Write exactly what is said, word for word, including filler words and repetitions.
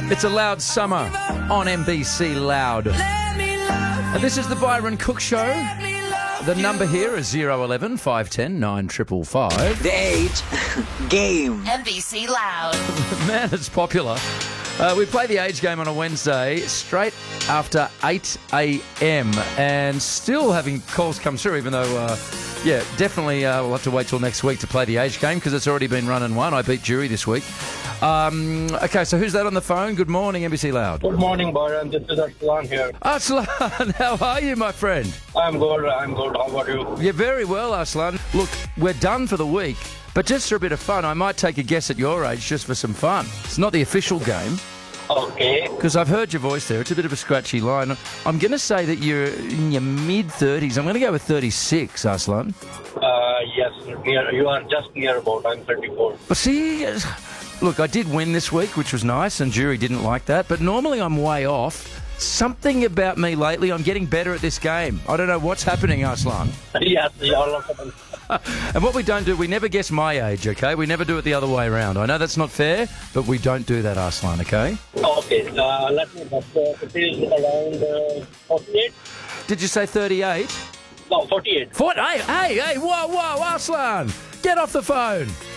It's a loud summer on M B C Loud. And this is the Byron Cook Show. The number here is zero eleven five one zero nine five five five. The age game. M B C Loud. Man, it's popular. Uh, we play the age game on a Wednesday straight after eight a.m. and still having calls come through, even though, uh, yeah, definitely uh, we'll have to wait till next week to play the age game because it's already been run and won. I beat Jury this week. Um, okay, so who's that on the phone? Good morning, M B C Loud. Good morning, Byron. This is Arslan here. Arslan, how are you, my friend? I'm good. I'm good. How about you? You're very well, Arslan. Look, we're done for the week, but just for a bit of fun, I might take a guess at your age just for some fun. It's not the official game. Okay. Because I've heard your voice there. It's a bit of a scratchy line. I'm going to say that you're in your mid-thirties. I'm going to go with thirty-six, Arslan. Uh, yes, near, you are just near about. I'm thirty-four. But see, look, I did win this week, which was nice, and Jury didn't like that. But normally I'm way off. Something about me lately, I'm getting better at this game. I don't know what's happening, Arslan. Yes, all of them. And what we don't do, we never guess my age, okay? We never do it the other way around. I know that's not fair, but we don't do that, Arslan, okay? Okay, uh, let me guess. Uh, it is around uh, forty-eight? Did you say thirty-eight? No, forty-eight. forty, hey, hey, hey, whoa, whoa, Arslan! Get off the phone!